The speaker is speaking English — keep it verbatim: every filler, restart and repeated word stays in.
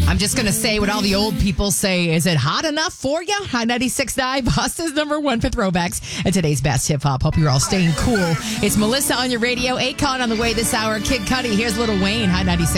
I'm just going to say what all the old people say. Is it hot enough for you? High ninety-six point nine, Boston's number one for throwbacks and today's best hip hop. Hope you're all staying cool. It's Melissa on your radio. Akon on the way this hour. Kid Cudi. Here's Little Wayne. High ninety-six.